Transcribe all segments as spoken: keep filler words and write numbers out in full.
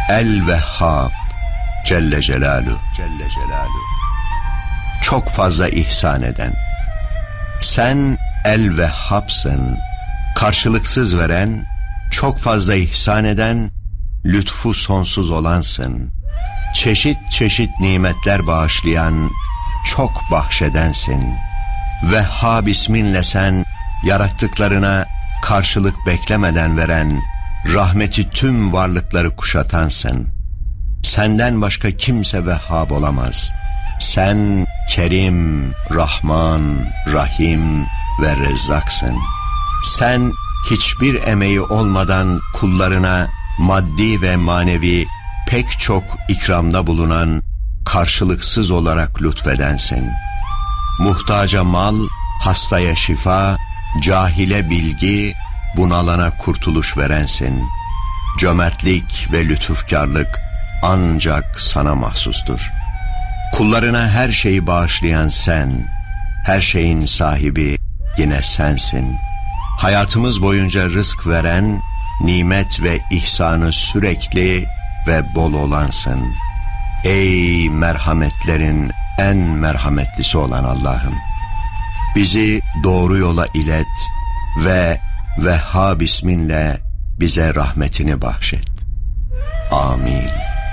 El-Vehhab Celle Celaluhu. Celle Celaluhu. Çok fazla ihsan eden. Sen El-Vehhab'sın, karşılıksız veren, çok fazla ihsan eden, lütfu sonsuz olansın. Çeşit çeşit nimetler bağışlayan, çok bahşedensin. Vehhab isminle sen, yarattıklarına karşılık beklemeden veren, rahmeti tüm varlıkları kuşatansın. Senden başka kimse Vehhab olamaz. Sen Kerim, Rahman, Rahim ve Rezzaksın. Sen hiçbir emeği olmadan kullarına maddi ve manevi pek çok ikramda bulunan, karşılıksız olarak lütfedensin. Muhtaca mal, hastaya şifa, cahile bilgi, bunalana kurtuluş verensin. Cömertlik ve lütufkarlık ancak sana mahsustur. Kullarına her şeyi bağışlayan sen, her şeyin sahibi yine sensin. Hayatımız boyunca rızk veren, nimet ve ihsanı sürekli ve bol olansın. Ey merhametlerin en merhametlisi olan Allah'ım! Bizi doğru yola ilet ve Vehhab isminle bize rahmetini bahşet. Amin.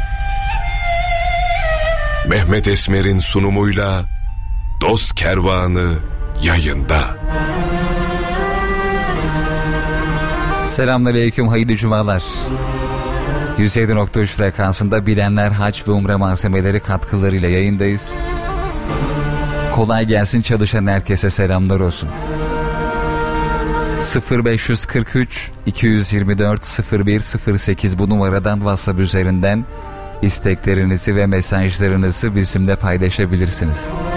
Mehmet Esmer'in sunumuyla Dost Kervanı yayında. Selamünaleyküm, hayırlı cumalar. yüz yedi nokta üç frekansında Bilenler Hac ve Umre malzemeleri katkılarıyla yayındayız. Kolay gelsin, çalışan herkese selamlar olsun. sıfır beş kırk üç iki yüz yirmi dört sıfır bir sıfır sekiz bu numaradan WhatsApp üzerinden isteklerinizi ve mesajlarınızı bizimle paylaşabilirsiniz.